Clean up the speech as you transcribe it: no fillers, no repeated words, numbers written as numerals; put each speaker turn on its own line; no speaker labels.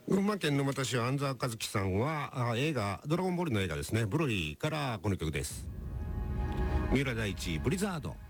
群馬県沼田市安澤和樹さんは映画ドラゴンボールの映画ですね、ブロリーからこの曲です。三浦大知ブリザード。